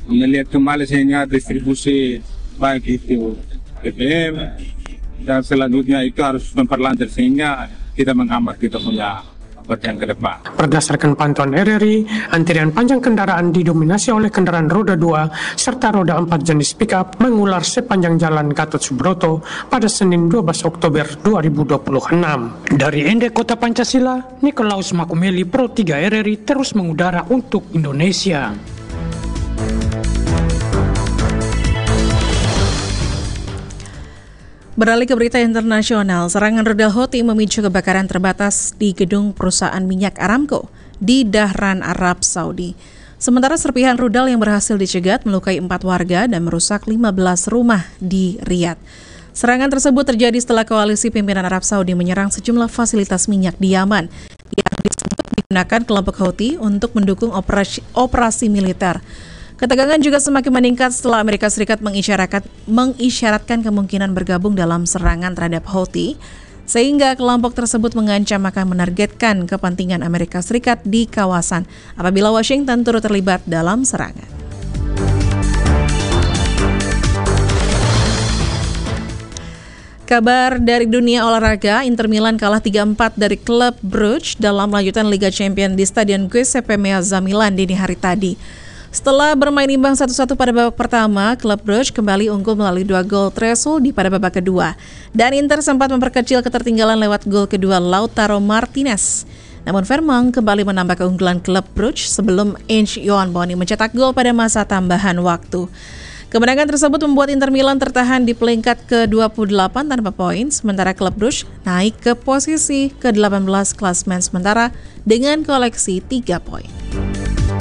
melihat kembali sehingga distribusi baik itu BBM dan selanjutnya itu harus memperlancar sehingga kita menghambat kita punya yang ke depan. Berdasarkan pantauan RRI, antrian panjang kendaraan didominasi oleh kendaraan roda 2 serta roda 4 jenis pickup mengular sepanjang jalan Gatot Subroto pada Senin 12 Oktober 2026. Dari Ende Kota Pancasila, Nikolaus Makumeli Pro 3 RRI terus mengudara untuk Indonesia. Beralih ke berita internasional, serangan rudal Houthi memicu kebakaran terbatas di gedung perusahaan minyak Aramco di Dhahran, Arab Saudi. Sementara serpihan rudal yang berhasil dicegat melukai 4 warga dan merusak 15 rumah di Riyadh. Serangan tersebut terjadi setelah koalisi pimpinan Arab Saudi menyerang sejumlah fasilitas minyak di Yaman yang disebut digunakan kelompok Houthi untuk mendukung operasi militer. Ketegangan juga semakin meningkat setelah Amerika Serikat mengisyaratkan kemungkinan bergabung dalam serangan terhadap Houthi, sehingga kelompok tersebut mengancam akan menargetkan kepentingan Amerika Serikat di kawasan apabila Washington turut terlibat dalam serangan. Kabar dari dunia olahraga, Inter Milan kalah 3-4 dari klub Brugge dalam lanjutan Liga Champions di Stadion Giuseppe Meazza Milan dini hari tadi. Setelah bermain imbang 1-1 pada babak pertama, klub Brugge kembali unggul melalui 2 gol threshold pada babak kedua. Dan Inter sempat memperkecil ketertinggalan lewat gol kedua Lautaro Martinez. Namun Vermaelen kembali menambah keunggulan klub Brugge sebelum Ange Johan Boni mencetak gol pada masa tambahan waktu. Kemenangan tersebut membuat Inter Milan tertahan di peringkat ke-28 tanpa poin, sementara klub Brugge naik ke posisi ke-18 klasemen sementara dengan koleksi 3 poin.